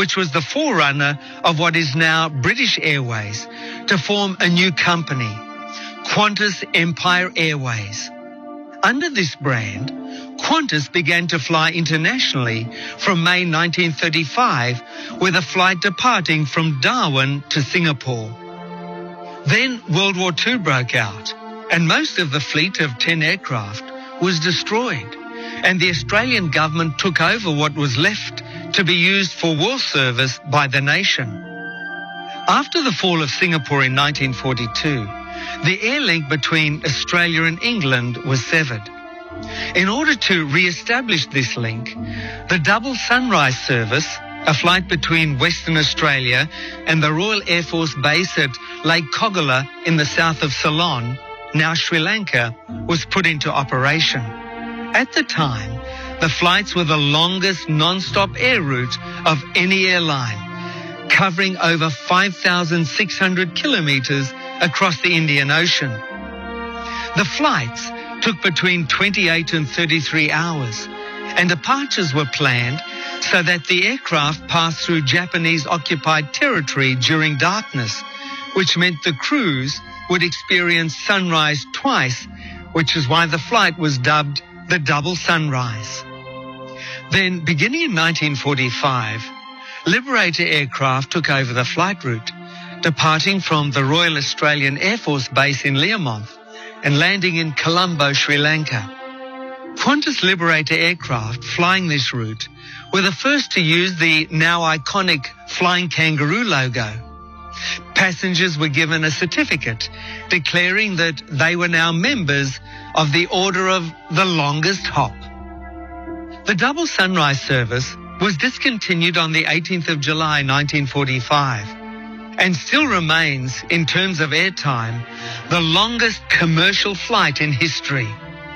which was the forerunner of what is now British Airways, to form a new company, Qantas Empire Airways. Under this brand, Qantas began to fly internationally from May 1935 with a flight departing from Darwin to Singapore. Then World War II broke out and most of the fleet of 10 aircraft was destroyed, and the Australian government took over what was left to be used for war service by the nation. After the fall of Singapore in 1942, the air link between Australia and England was severed. In order to re-establish this link, the Double Sunrise service, a flight between Western Australia and the Royal Air Force Base at Lake Koggala in the south of Ceylon, now Sri Lanka, was put into operation. At the time, the flights were the longest non-stop air route of any airline, covering over 5,600 kilometres across the Indian Ocean. The flights took between 28 and 33 hours, and departures were planned so that the aircraft passed through Japanese-occupied territory during darkness, which meant the crews would experience sunrise twice, which is why the flight was dubbed the Double Sunrise. Then, beginning in 1945, Liberator aircraft took over the flight route, departing from the Royal Australian Air Force Base in Learmonth and landing in Colombo, Sri Lanka. Qantas Liberator aircraft flying this route were the first to use the now iconic Flying Kangaroo logo. Passengers were given a certificate declaring that they were now members of the Order of the Longest Hop. The Double Sunrise service was discontinued on the 18th of July 1945 and still remains, in terms of airtime, the longest commercial flight in history.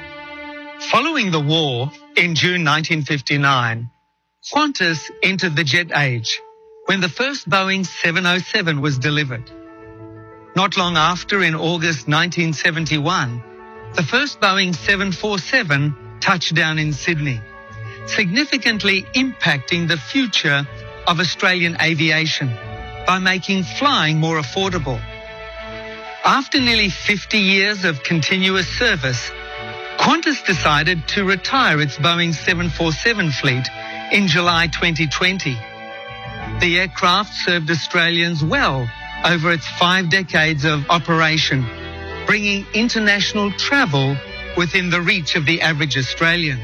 Following the war, in June 1959, Qantas entered the jet age when the first Boeing 707 was delivered. Not long after, in August 1971, the first Boeing 747 touched down in Sydney, significantly impacting the future of Australian aviation by making flying more affordable. After nearly 50 years of continuous service, Qantas decided to retire its Boeing 747 fleet in July 2020. The aircraft served Australians well over its 5 decades of operation, bringing international travel within the reach of the average Australian.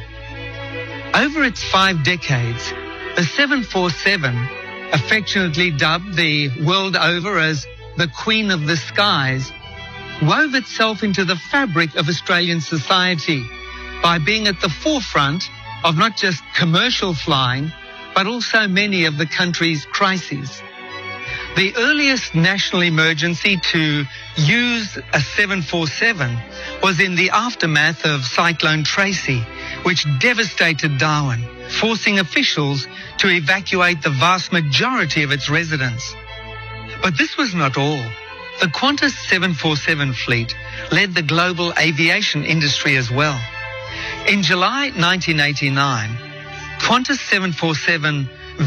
Over its 5 decades, the 747, affectionately dubbed the world over as the Queen of the Skies, wove itself into the fabric of Australian society by being at the forefront of not just commercial flying, but also many of the country's crises. The earliest national emergency to use a 747 was in the aftermath of Cyclone Tracy, which devastated Darwin, forcing officials to evacuate the vast majority of its residents. But this was not all. The Qantas 747 fleet led the global aviation industry as well. In July 1989, Qantas 747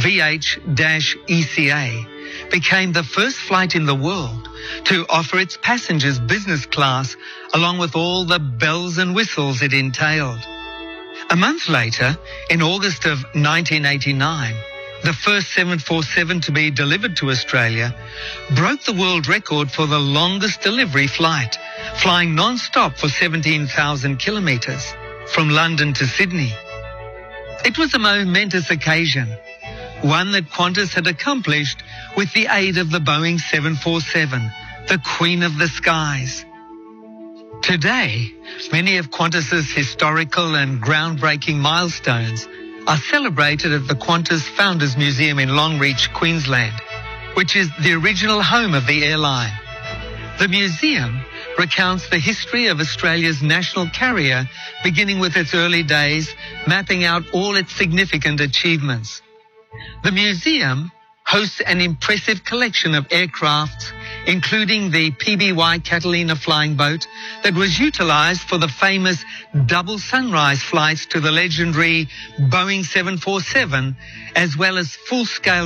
VH-ECA became the first flight in the world to offer its passengers business class along with all the bells and whistles it entailed. A month later, in August of 1989, the first 747 to be delivered to Australia broke the world record for the longest delivery flight, flying non-stop for 17,000 kilometres from London to Sydney. It was a momentous occasion, one that Qantas had accomplished with the aid of the Boeing 747, the Queen of the Skies. Today, many of Qantas's historical and groundbreaking milestones are celebrated at the Qantas Founders Museum in Longreach, Queensland, which is the original home of the airline. The museum recounts the history of Australia's national carrier, beginning with its early days, mapping out all its significant achievements. The museum hosts an impressive collection of aircrafts, including the PBY Catalina flying boat that was utilised for the famous Double Sunrise flights to the legendary Boeing 747, as well as full-scale